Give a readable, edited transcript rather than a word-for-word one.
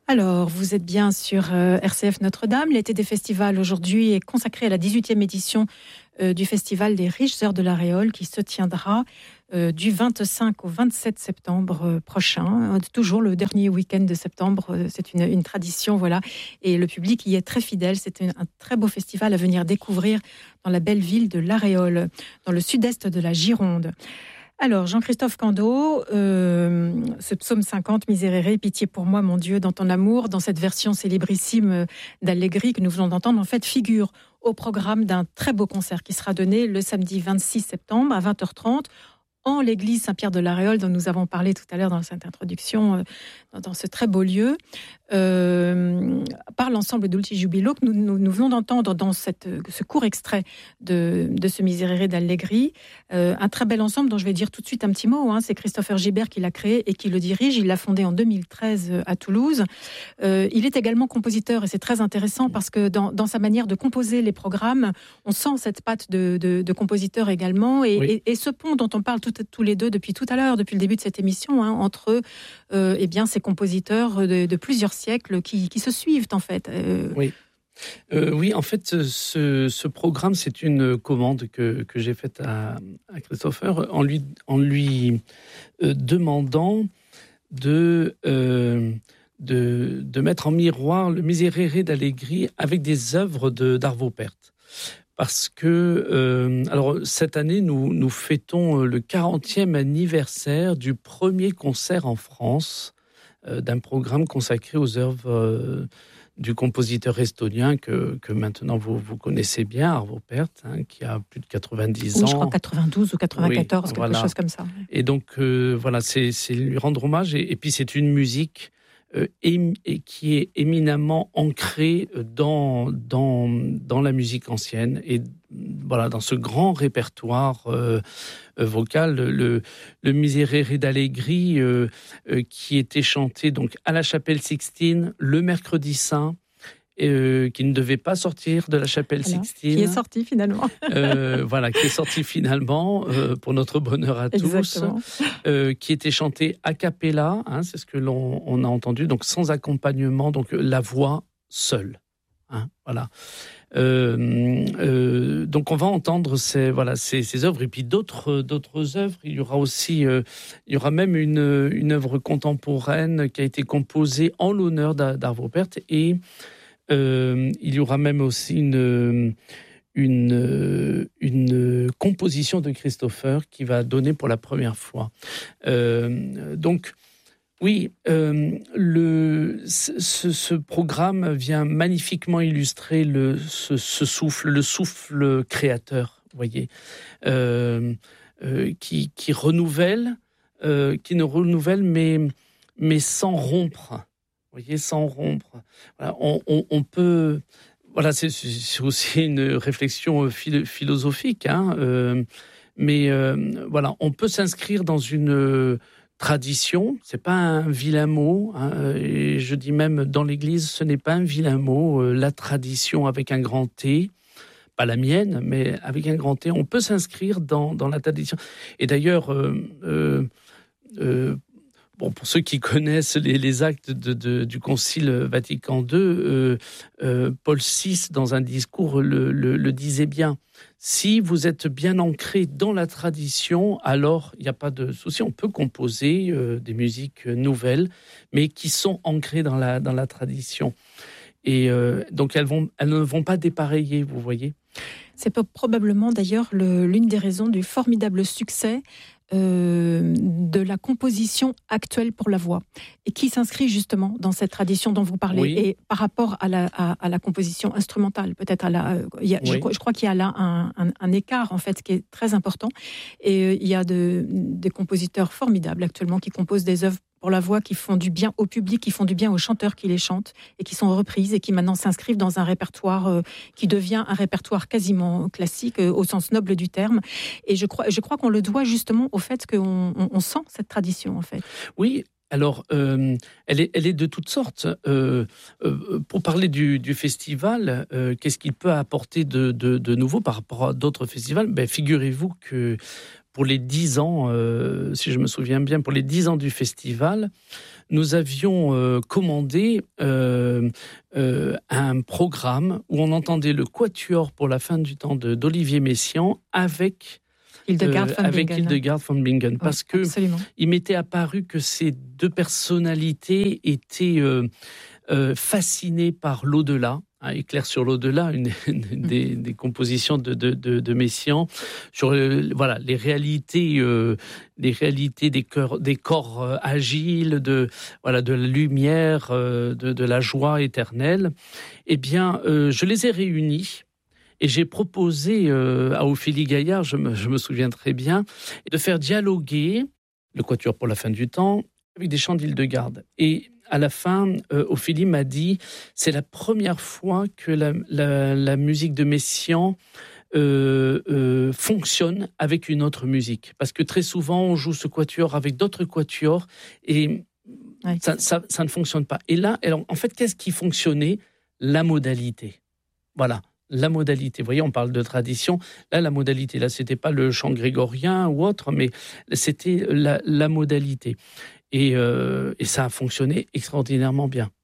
Alors, vous êtes bien sur RCF Notre-Dame. L'été des festivals aujourd'hui est consacré à la 18e édition du festival des Riches Heures de la Réole qui se tiendra du 25 au 27 septembre prochain. Toujours le dernier week-end de septembre, c'est une tradition, voilà. Et le public y est très fidèle. C'est un très beau festival à venir découvrir dans la belle ville de La Réole, dans le sud-est de la Gironde. Alors, Jean-Christophe Candeau, ce psaume 50, Miserere, pitié pour moi, mon Dieu, dans ton amour, dans cette version célébrissime d'Allegri que nous venons d'entendre, en fait, figure au programme d'un très beau concert qui sera donné le samedi 26 septembre à 20h30 en l'église Saint-Pierre de la Réole, dont nous avons parlé tout à l'heure dans cette introduction, dans ce très beau lieu, par l'ensemble Dulci Jubilo que nous venons d'entendre dans ce court extrait de ce Miserere d'Allegri. Un très bel ensemble dont je vais dire tout de suite un petit mot. C'est Christopher Gibert qui l'a créé et qui le dirige. Il l'a fondé en 2013 à Toulouse. Il est également compositeur et c'est très intéressant parce que dans sa manière de composer les programmes, on sent cette patte de compositeur également et ce pont dont on parle tous les deux depuis tout à l'heure, depuis le début de cette émission, entre ces compositeurs de plusieurs siècles qui se suivent en fait. Oui, en fait, ce programme, c'est une commande que j'ai faite à Christopher en lui demandant de mettre en miroir le Miserere d'Allegri avec des œuvres d'Arvo Pärt. Parce que, cette année, nous fêtons le 40e anniversaire du premier concert en France d'un programme consacré aux œuvres du compositeur estonien que maintenant vous connaissez bien, Arvo Pärt, qui a plus de 90 ans. Je crois 92 ou 94, quelque chose comme ça. Et donc, c'est lui rendre hommage. Et puis, c'est une musique et qui est éminemment ancrée dans la musique ancienne et dans ce grand répertoire vocal, le Miserere d'Allegri qui était chanté donc à la chapelle Sixtine le mercredi saint, qui ne devait pas sortir de la chapelle Sixtine. Qui est sorti finalement. Qui est sorti finalement, pour notre bonheur à tous. Qui était chanté a cappella, c'est ce que l'on a entendu, donc sans accompagnement, donc la voix seule. Donc on va entendre ces œuvres et puis d'autres œuvres. Il y aura même une œuvre contemporaine qui a été composée en l'honneur d'Arvo Pärt et il y aura même aussi une composition de Christopher qui va donner pour la première fois. Donc, oui, ce programme vient magnifiquement illustrer ce souffle, le souffle créateur, vous voyez, qui renouvelle, qui ne renouvelle mais sans rompre. Vous voyez, sans rompre. Voilà, on peut. Voilà, c'est aussi une réflexion philosophique, mais on peut s'inscrire dans une tradition. C'est pas un vilain mot, et je dis même dans l'Église, ce n'est pas un vilain mot. La tradition avec un grand T, pas la mienne, mais avec un grand T, on peut s'inscrire dans la tradition. Et d'ailleurs. Pour ceux qui connaissent les actes du Concile Vatican II, Paul VI, dans un discours, le disait bien. Si vous êtes bien ancré dans la tradition, alors il n'y a pas de souci. On peut composer des musiques nouvelles, mais qui sont ancrées dans la tradition. Et donc elles ne vont pas dépareiller, vous voyez. C'est probablement d'ailleurs l'une des raisons du formidable succès de la composition actuelle pour la voix et qui s'inscrit justement dans cette tradition dont vous parlez. Oui. Et par rapport à la composition instrumentale, peut-être je crois qu'il y a là un écart en fait qui est très important et il y a des compositeurs formidables actuellement qui composent des œuvres pour la voix qui font du bien au public, qui font du bien aux chanteurs qui les chantent et qui sont reprises et qui maintenant s'inscrivent dans un répertoire qui devient un répertoire quasiment classique au sens noble du terme. Et je crois qu'on le doit justement au fait qu'on sent cette tradition en fait. Oui. Alors, elle est de toutes sortes. Pour parler du festival, qu'est-ce qu'il peut apporter de nouveau par rapport à d'autres festivals ? Figurez-vous que pour les 10 ans, si je me souviens bien, pour les 10 ans du festival, nous avions commandé un programme où on entendait le quatuor pour la fin du temps d'Olivier Messiaen avec Hildegard von Bingen. Parce que il m'était apparu que ces deux personnalités étaient fascinées par l'au-delà. Éclair sur l'au-delà, une des compositions de Messiaen, sur les réalités des corps agiles, de la lumière, de la joie éternelle. Eh bien, je les ai réunis. Et j'ai proposé à Ophélie Gaillard, je me souviens très bien, de faire dialoguer le quatuor pour la fin du temps avec des chants d'Hildegard. Et à la fin, Ophélie m'a dit, c'est la première fois que la musique de Messiaen fonctionne avec une autre musique. Parce que très souvent, on joue ce quatuor avec d'autres quatuors et ça ne fonctionne pas. Et là, en fait, qu'est-ce qui fonctionnait ? La modalité. Voilà. La modalité. Vous voyez, on parle de tradition. Là, la modalité, là, c'était pas le chant grégorien ou autre, mais c'était la modalité. Et ça a fonctionné extraordinairement bien.